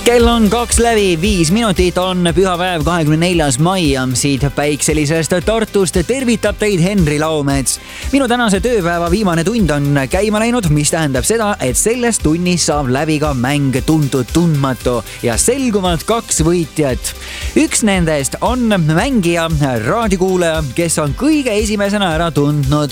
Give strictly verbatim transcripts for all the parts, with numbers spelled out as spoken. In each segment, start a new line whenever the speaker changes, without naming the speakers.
Kell on kaks läbi, viis minutit on pühapäev, kahekümne neljas mai ja siit päikselisest Tartust tervitab teid Henri Laumets. Minu tänase tööpäeva viimane tund on käima läinud, mis tähendab seda, et selles tunnis saab läbi ka mäng tuntud tundmatu ja selguvad kaks võitjat. Üks nendest on mängija, raadiokuulaja, kes on kõige esimesena ära tundnud,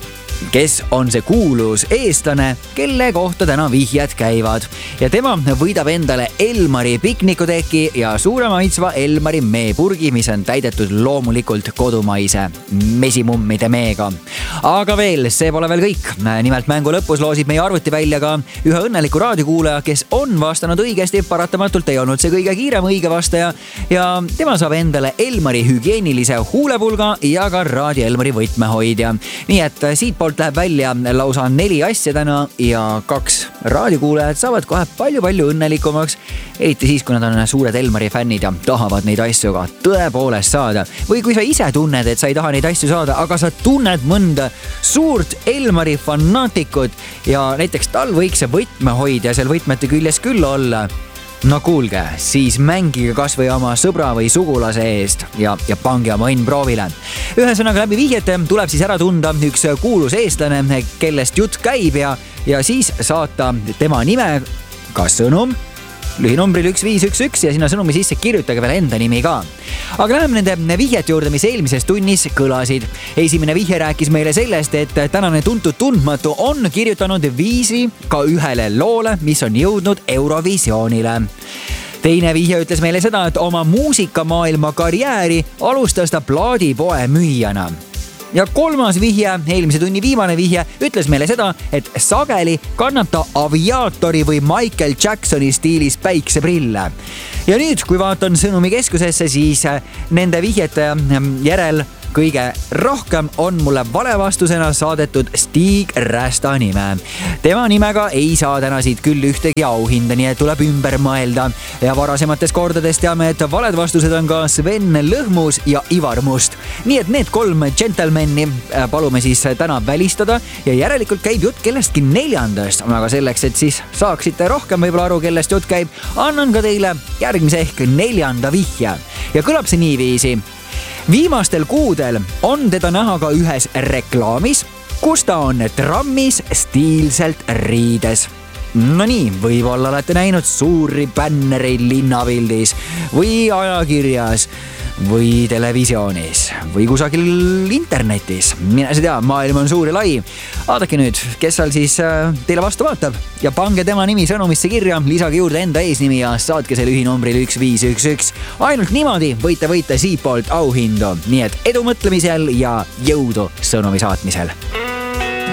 kes on see kuulus eestlane, kelle kohta täna vihjed käivad. Ja tema võidab endale Elmari piknikuteki ja suure maitsva Elmari meepurgi, mis on täidetud loomulikult kodumaise mesimummide meega. Aga veel, see pole veel kõik. Nimelt mängu lõpus loosib meie arvuti välja ka ühe õnneliku raadiokuulaja, kes on vastanud õigesti, paratamatult ei olnud see kõige kiirem õige vastaja ja tema saab endale Elmari hügieenilise huulepulga ja ka raadio Elmari võtmehoidja. Nii et siit poolt läheb välja lausa neli asja täna ja kaks raadiokuulajad saavad kohe palju-palju õnnelikumaks, eriti siis, kui nad on suured Elmari fännid ja tahavad neid asju ka tõepoolest saada. Või kui sa ise tunned, et sa ei taha neid asju saada, aga sa tunned mõnda suurt Elmari fanaatikut ja näiteks tal võiks see võtmehoidja seal võtmete küljes küll olla. No kuulge, siis mängige kas või oma sõbra või sugulase eest ja, ja pange oma õnn proovile. Ühesõnaga läbi vihjete tuleb siis ära tunda üks kuulus eestlane, kellest jutt käib ja, ja siis saata tema nime ka sõnum lühinumbril üks viis üks üks ja sinna sõnumi sisse kirjutage veel enda nimi ka. Aga läheme nende vihjete juurde, mis eelmises tunnis kõlasid. Esimene vihje rääkis meile sellest, et tänane tuntud tundmatu on kirjutanud viisi ka ühele loole, mis on jõudnud Eurovisioonile. Teine vihje ütles meile seda, et oma muusikamaailma karjääri alustas ta plaadipoe müüjana. Ja kolmas vihje, eelmise tunni viimane vihje, ütles meile seda, et sageli kannab ta aviaatori või Michael Jacksoni stiilis päikseprille. Ja nüüd, kui vaatan sõnumi keskusesse, siis nende vihjete järel kõige rohkem on mulle valevastusena saadetud Stig Rästa nime. Tema nimega ei saa täna siit küll ühtegi auhinda, nii et tuleb ümber mõelda. Ja varasemates kordades teame, et valed vastused on ka Sven Lõhmus ja Ivar Must. Nii et need kolm gentlemani palume siis täna välistada ja järelikult käib jutt kellestki neljandast. Aga selleks, et siis saaksite rohkem võib-olla aru, kellest jutt käib, annan ka teile järgmise ehk neljanda vihje. Ja kõlab see niiviisi. Viimastel kuudel on teda näha ka ühes reklaamis, kus ta on trammis stiilselt riides. No nii, võib-olla olete näinud suuri bännereid linnapildis või ajakirjas või televisioonis või kusagil internetis. Mine see tea, maailm on suur ja lai. Vaadake nüüd, kes seal siis teile vastu vaatab ja pange tema nimi sõnumisse kirja, lisage juurde enda eesnimi ja saatke see lühinumbril üks viis üks üks. Ainult niimoodi võite võita siit poolt auhindu. Nii et edu mõtlemisel ja jõudu sõnumi saatmisel.